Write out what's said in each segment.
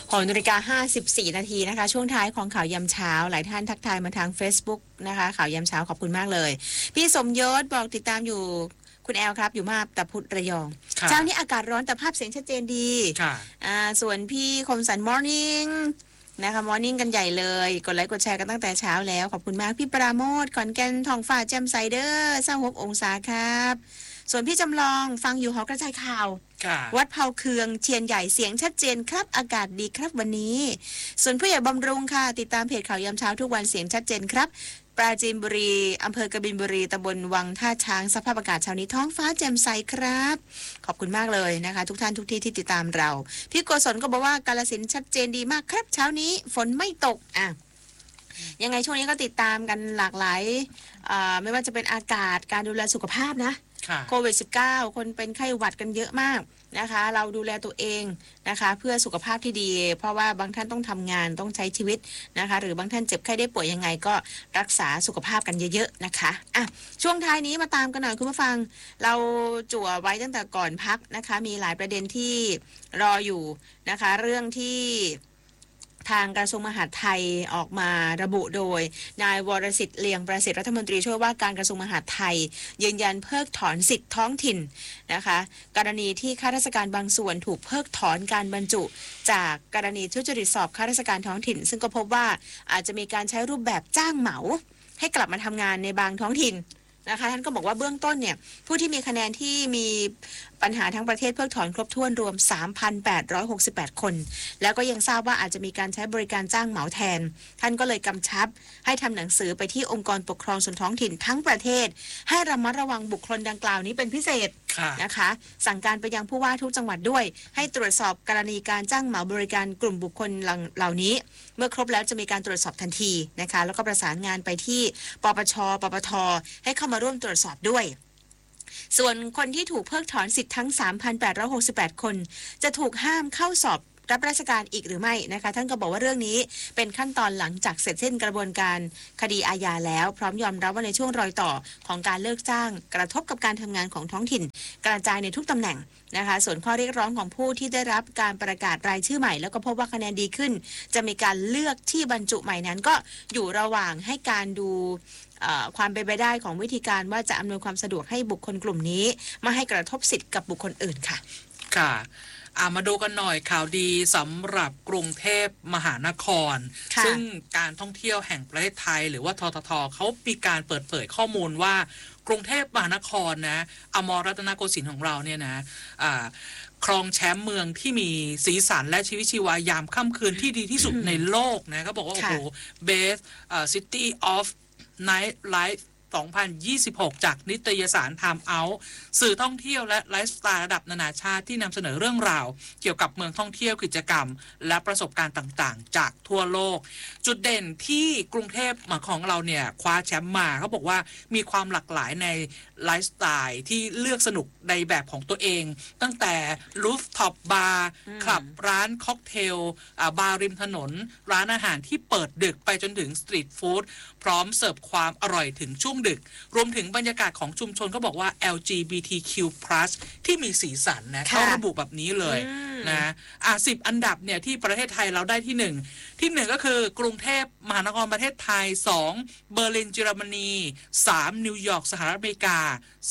6:54 นาทีนะคะช่วงท้ายของข่าวยามเช้าหลายท่านทักทายมาทาง Facebook นะคะข่าวยามเช้าขอบคุณมากเลยพี่สมยศบอกติดตามอยู่คุณแอลครับอยู่มาบตาพุธระยองเช้านี้อากาศร้อนแต่ภาพเสียงชัดเจนดีส่วนพี่คมสันมอร์นิ่งนะคะมอร์นิ่งกันใหญ่เลยกดไลค์กดแชร์กันตั้งแต่เช้าแล้วขอบคุณมากพี่ปราโมทขอนแก่นทองฟ้าแจ่มใสเด้อ26 องศาครับส่วนพี่จำลองฟังอยู่หอกระจายข่าววัดเผาเคืองเชียนใหญ่เสียงชัดเจนครับอากาศดีครับวันนี้ส่วนผู้ใหญ่บำรุงค่ะติดตามเพจข่าวยามเช้าทุกวันเสียงชัดเจนครับปราจีนบุรีอำเภอกบินบุรีตำบลวังท่าช้างสภาพอากาศเช้านี้ท้องฟ้าแจ่มใสครับขอบคุณมากเลยนะคะทุกท่านทุกที่ที่ติดตามเราพี่โกศลก็บอกว่ากาฬสินธุ์ชัดเจนดีมากครับเช้านี้ฝนไม่ตกยังไงช่วงนี้ก็ติดตามกันหลากหลายไม่ว่าจะเป็นอากาศการดูแลสุขภาพนะโควิด -19 คนเป็นไข้หวัดกันเยอะมากนะคะเราดูแลตัวเองนะคะเพื่อสุขภาพที่ดีเพราะว่าบางท่านต้องทำงานต้องใช้ชีวิตนะคะหรือบางท่านเจ็บไข้ได้ป่วยยังไงก็รักษาสุขภาพกันเยอะๆนะคะช่วงท้ายนี้มาตามกันหน่อยคุณผู้ฟังเราจั่วไว้ตั้งแต่ก่อนพักนะคะมีหลายประเด็นที่รออยู่นะคะเรื่องที่ทางกระทรวงมหาดไทยออกมาระบุโดยนายวรสิทธิ์เลียงประสิทธิ์รัฐมนตรีช่วยว่าการกระทรวงมหาดไทยยืนยันเพิกถอนสิทธิท้องถิ่นนะคะกรณีที่ข้าราชการบางส่วนถูกเพิกถอนการบรรจุจากกรณีทุจริตสอบข้าราชการท้องถิ่นซึ่งก็พบว่าอาจจะมีการใช้รูปแบบจ้างเหมาให้กลับมาทำงานในบางท้องถิ่นนะคะท่านก็บอกว่าเบื้องต้นเนี่ยผู้ที่มีคะแนนที่มีปัญหาทั้งประเทศเพิกถอนครบถ้วนรวม 3,868 คนแล้วก็ยังทราบว่าอาจจะมีการใช้บริการจ้างเหมาแทนท่านก็เลยกำชับให้ทำหนังสือไปที่องค์กรปกครองส่วนท้องถิ่นทั้งประเทศให้ระมัดระวังบุคคลดังกล่าวนี้เป็นพิเศษนะคะสั่งการไปยังผู้ว่าทุกจังหวัดด้วยให้ตรวจสอบกรณีการจ้างเหมาบริการกลุ่มบุคคลเหล่านี้เมื่อครบแล้วจะมีการตรวจสอบทันทีนะคะแล้วก็ประสานงานไปที่ปปช.ปปท.ให้เข้ามาร่วมตรวจสอบด้วยส่วนคนที่ถูกเพิกถอนสิทธิ์ทั้ง 3,868 คนจะถูกห้ามเข้าสอบรับราชการอีกหรือไม่นะคะท่านก็บอกว่าเรื่องนี้เป็นขั้นตอนหลังจากเสร็จสิ้นกระบวนการคดีอาญาแล้วพร้อมยอมรับว่าในช่วงรอยต่อของการเลิกจ้างกระทบกับการทำงานของท้องถิ่นกระจายในทุกตำแหน่งนะคะส่วนข้อเรียกร้องของผู้ที่ได้รับการประกาศรายชื่อใหม่แล้วก็พบว่าคะแนนดีขึ้นจะมีการเลือกที่บรรจุใหม่นั้นก็อยู่ระหว่างให้การดูความเป็นไปได้ของวิธีการว่าจะอำนวยความสะดวกให้บุคคลกลุ่มนี้ไม่ให้กระทบสิทธิ์กับบุคคลอื่นค่ะค่ะมาดูกันหน่อยข่าวดีสำหรับกรุงเทพมหานครซึ่งการท่องเที่ยวแห่งประเทศไทยหรือว่าททท.เขามีการเปิดเผยข้อมูลว่ากรุงเทพมหานครนะอมรรัตนโกสินทร์ของเราเนี่ยนะครองแชมป์เมืองที่มีสีสันและชีวิตชีวายามค่ำคืนที่ดีที่สุดในโลกนะเขาบอกว่าโอ้โห Best City of Night Life 2026 จากนิตยสาร Time Out สื่อท่องเที่ยวและไลฟ์สไตล์ระดับนานาชาติที่นำเสนอเรื่องราวเกี่ยวกับเมืองท่องเที่ยวกิจกรรมและประสบการณ์ต่างๆจากทั่วโลกจุดเด่นที่กรุงเทพของเราเนี่ยคว้าแชมป์มาเขาบอกว่ามีความหลากหลายในไลฟ์สไตล์ที่เลือกสนุกในแบบของตัวเองตั้งแต่รูฟท็อปบาร์คลับร้านค็อกเทลบาร์ริมถนนร้านอาหารที่เปิดดึกไปจนถึงสตรีทฟู้ดพร้อมเสิร์ฟความอร่อยถึงช่วงดึกรวมถึงบรรยากาศของชุมชนก็บอกว่า LGBTQ+ ที่มีสีสันนะเขาระบุแบบนี้เลยนะ10 อันดับเนี่ยที่ประเทศไทยเราได้ที่1ก็คือกรุงเทพมหานครประเทศไทย2เบอร์ลินเยอรมนี3นิวยอร์กสหรัฐอเมริกา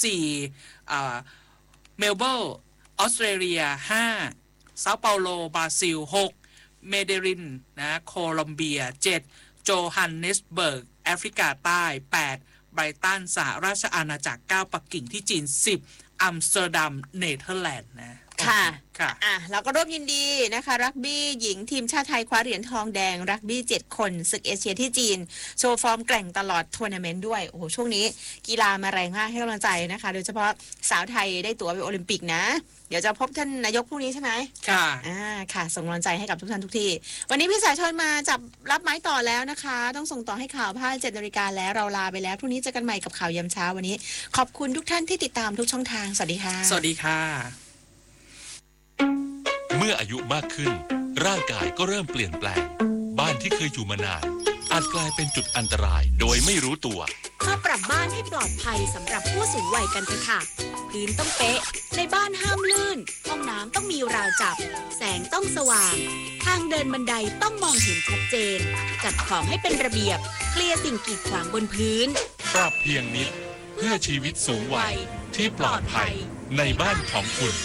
4เมลเบิลน์ออสเตรเลีย5เซาเปาโลบราซิล6เมเดรินนะโคลอมเบีย7โจฮันเนสเบิร์กแอฟริกาใต้8ไบรตันสหราชอาณาจักร9ปักกิ่งที่จีน10อัมสเตอร์ดัมเนเธอร์แลนด์นะค่ะเราก็ร่วมยินดีนะคะรักบี้หญิงทีมชาติไทยคว้าเหรียญทองแดงรักบี้7คนศึกเอเชียที่จีนโชว์ฟอร์มแกร่งตลอดทัวร์นาเมนต์ด้วยโอ้โหช่วงนี้กีฬามาแรงมากให้กำลังใจนะคะโดยเฉพาะสาวไทยได้ตั๋วไปโอลิมปิกนะเดี๋ยวจะพบท่านนายกพรุ่งนี้ใช่ไหมค่ะค่ะส่งกำลังใจให้กับทุกท่านทุกที่วันนี้พี่สายชนมาจับรับไม้ต่อแล้วนะคะต้องส่งต่อให้ข่าวภาค 7:00 น.แล้วเราลาไปแล้วพรุ่งนี้เจอกันใหม่กับข่าวยามเช้าวันนี้ขอบคุณทุกท่านที่ติดตามทุกช่องทางสวัสดีค่ะสวัสดีค่ะเมื่ออายุมากขึ้นร่างกายก็เริ่มเปลี่ยนแปลงบ้านที่เคยอยู่มานานอาจกลายเป็นจุดอันตรายโดยไม่รู้ตัวมาปรับบ้านให้ปลอดภัยสำหรับผู้สูงวัยกันเถอะค่ะพื้นต้องเป๊ะในบ้านห้ามลื่นห้องน้ำต้องมีราวจับแสงต้องต้องสว่างทางเดินบันไดต้องมองเห็นชัดเจนจัดของให้เป็นระเบียบเคลียร์สิ่งกีดขวางบนพื้นปรับเพียงนิดเพื่อชีวิตสูงวัยที่ปลอดภัยในบ้านของคุณ